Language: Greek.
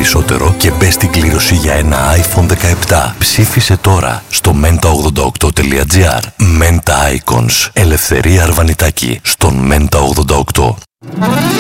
περισσότερο και μπες στην κλήρωση για ένα iPhone 17. Ψήφισε τώρα στο menta88.gr. Menta Icons. Ελευθερία Αρβανιτάκη στον Menta 88.